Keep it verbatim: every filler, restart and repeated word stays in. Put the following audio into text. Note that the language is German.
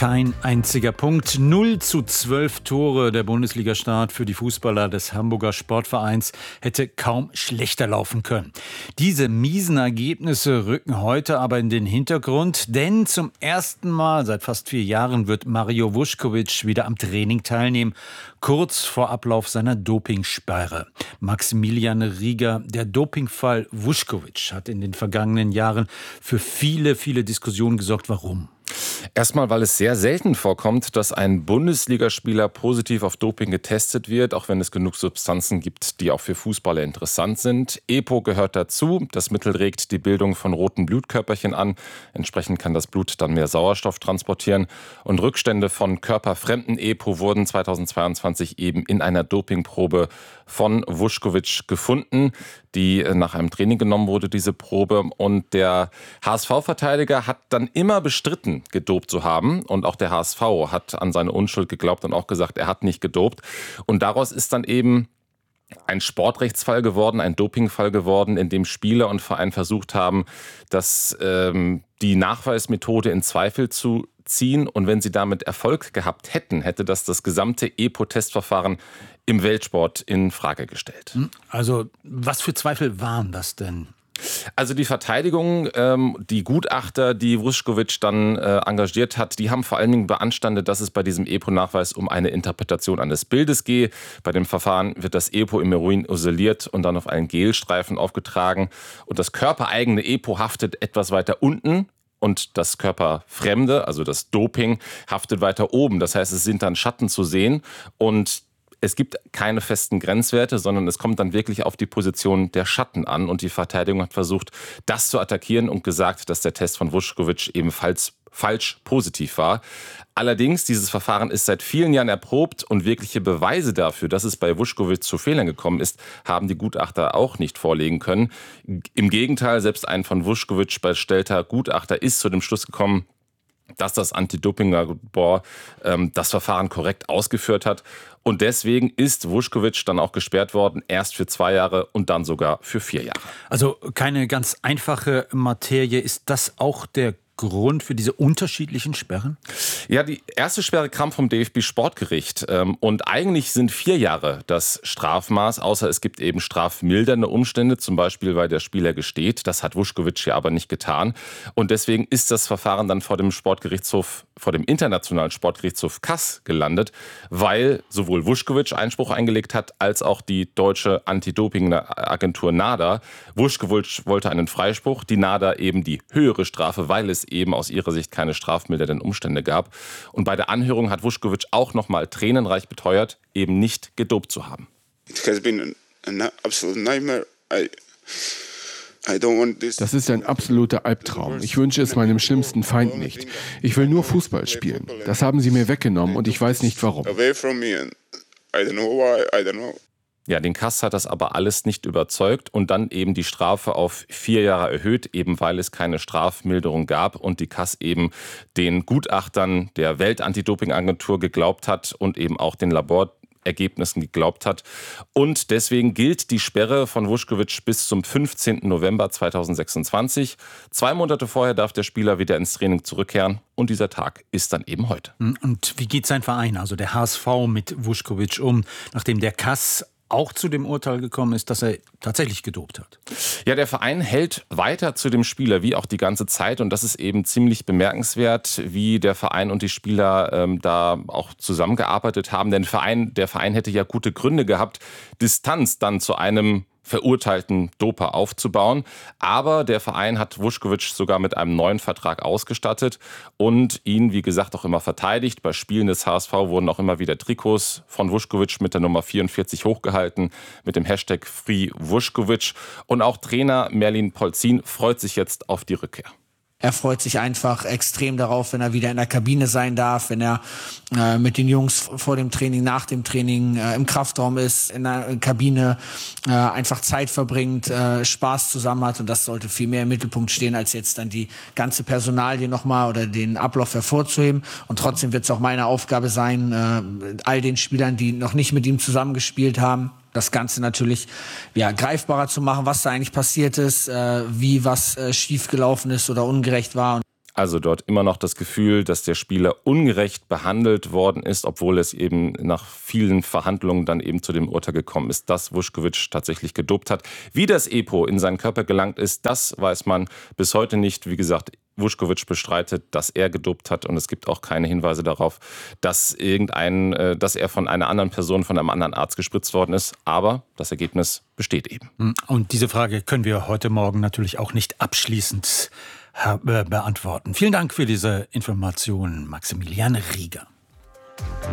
Kein einziger Punkt. null zu zwölf Tore. Der Bundesliga-Start für die Fußballer des Hamburger Sportvereins hätte kaum schlechter laufen können. Diese miesen Ergebnisse rücken heute aber in den Hintergrund, denn zum ersten Mal seit fast vier Jahren wird Mario Vučković wieder am Training teilnehmen, kurz vor Ablauf seiner Dopingsperre. Maximilian Rieger, der Dopingfall Vučković hat in den vergangenen Jahren für viele, viele Diskussionen gesorgt. Warum? Erstmal, weil es sehr selten vorkommt, dass ein Bundesligaspieler positiv auf Doping getestet wird, auch wenn es genug Substanzen gibt, die auch für Fußballer interessant sind. EPO gehört dazu. Das Mittel regt die Bildung von roten Blutkörperchen an. Entsprechend kann das Blut dann mehr Sauerstoff transportieren. Und Rückstände von körperfremden EPO wurden zweitausendzweiundzwanzig eben in einer Dopingprobe von Vučković gefunden, die nach einem Training genommen wurde, diese Probe. Und der H S V-Verteidiger hat dann immer bestritten, gedopt zu haben. Und auch der H S V hat an seine Unschuld geglaubt und auch gesagt, er hat nicht gedopt. Und daraus ist dann eben ein Sportrechtsfall geworden, ein Dopingfall geworden, in dem Spieler und Verein versucht haben, dass ähm, die Nachweismethode in Zweifel zu ziehen. Und wenn sie damit Erfolg gehabt hätten, hätte das das gesamte EPO-Testverfahren im Weltsport in Frage gestellt. Also was für Zweifel waren das denn? Also die Verteidigung, ähm, die Gutachter, die Vučković dann äh, engagiert hat, die haben vor allen Dingen beanstandet, dass es bei diesem EPO-Nachweis um eine Interpretation eines Bildes gehe. Bei dem Verfahren wird das EPO im Urin isoliert und dann auf einen Gelstreifen aufgetragen. Und das körpereigene EPO haftet etwas weiter unten. Und das körperfremde, also das Doping, haftet weiter oben. Das heißt, es sind dann Schatten zu sehen und es gibt keine festen Grenzwerte, sondern es kommt dann wirklich auf die Position der Schatten an. Und die Verteidigung hat versucht, das zu attackieren und gesagt, dass der Test von Vučković ebenfalls falsch positiv war. Allerdings, dieses Verfahren ist seit vielen Jahren erprobt und wirkliche Beweise dafür, dass es bei Vučković zu Fehlern gekommen ist, haben die Gutachter auch nicht vorlegen können. Im Gegenteil, selbst ein von Vučković bestellter Gutachter ist zu dem Schluss gekommen, dass das Anti-Doping-Labor ähm, das Verfahren korrekt ausgeführt hat. Und deswegen ist Vučković dann auch gesperrt worden, erst für zwei Jahre und dann sogar für vier Jahre. Also keine ganz einfache Materie. Ist das auch der Grund für diese unterschiedlichen Sperren? Ja, die erste Sperre kam vom D F B-Sportgericht. Und eigentlich sind vier Jahre das Strafmaß, außer es gibt eben strafmildernde Umstände, zum Beispiel, weil der Spieler gesteht. Das hat Vučković ja aber nicht getan. Und deswegen ist das Verfahren dann vor dem Sportgerichtshof, vor dem Internationalen Sportgerichtshof Kass gelandet, weil sowohl Vučković Einspruch eingelegt hat, als auch die deutsche Anti-Doping-Agentur NADA. Vučković wollte einen Freispruch, die NADA eben die höhere Strafe, weil es eben aus ihrer Sicht keine strafmildernden Umstände gab. Und bei der Anhörung hat Vučković auch noch mal tränenreich beteuert, eben nicht gedopt zu haben. It has been an absolute nightmare. I Das ist ein absoluter Albtraum. Ich wünsche es meinem schlimmsten Feind nicht. Ich will nur Fußball spielen. Das haben sie mir weggenommen und ich weiß nicht warum. Ja, den Kass hat das aber alles nicht überzeugt und dann eben die Strafe auf vier Jahre erhöht, eben weil es keine Strafmilderung gab und die Kass eben den Gutachtern der Welt-Anti-Doping-Agentur geglaubt hat und eben auch den Laborergebnissen geglaubt hat. Und deswegen gilt die Sperre von Vučković bis zum fünfzehnten November zweitausendsechsundzwanzig. Zwei Monate vorher darf der Spieler wieder ins Training zurückkehren und dieser Tag ist dann eben heute. Und wie geht sein Verein, also der H S V, mit Vučković um, nachdem der Kass auch zu dem Urteil gekommen ist, dass er tatsächlich gedopt hat? Ja, der Verein hält weiter zu dem Spieler, wie auch die ganze Zeit. Und das ist eben ziemlich bemerkenswert, wie der Verein und die Spieler ähm, da auch zusammengearbeitet haben. Denn Verein, der Verein hätte ja gute Gründe gehabt, Distanz dann zu einem verurteilten Doper aufzubauen. Aber der Verein hat Vučković sogar mit einem neuen Vertrag ausgestattet und ihn, wie gesagt, auch immer verteidigt. Bei Spielen des H S V wurden auch immer wieder Trikots von Vučković mit der Nummer vierundvierzig hochgehalten, mit dem Hashtag Free Vučković. Und auch Trainer Merlin Polzin freut sich jetzt auf die Rückkehr. Er freut sich einfach extrem darauf, wenn er wieder in der Kabine sein darf, wenn er äh, mit den Jungs vor dem Training, nach dem Training äh, im Kraftraum ist, in der Kabine äh, einfach Zeit verbringt, äh, Spaß zusammen hat. Und das sollte viel mehr im Mittelpunkt stehen, als jetzt dann die ganze Personalie nochmal oder den Ablauf hervorzuheben. Und trotzdem wird es auch meine Aufgabe sein, äh, all den Spielern, die noch nicht mit ihm zusammengespielt haben, das Ganze natürlich ja, greifbarer zu machen, was da eigentlich passiert ist, äh, wie was äh, schiefgelaufen ist oder ungerecht war. Also dort immer noch das Gefühl, dass der Spieler ungerecht behandelt worden ist, obwohl es eben nach vielen Verhandlungen dann eben zu dem Urteil gekommen ist, dass Vučković tatsächlich gedopt hat. Wie das EPO in seinen Körper gelangt ist, das weiß man bis heute nicht. Wie gesagt, Vučković bestreitet, dass er gedopt hat und es gibt auch keine Hinweise darauf, dass irgendein, dass er von einer anderen Person, von einem anderen Arzt gespritzt worden ist. Aber das Ergebnis besteht eben. Und diese Frage können wir heute Morgen natürlich auch nicht abschließend beantworten. Vielen Dank für diese Informationen, Maximilian Rieger.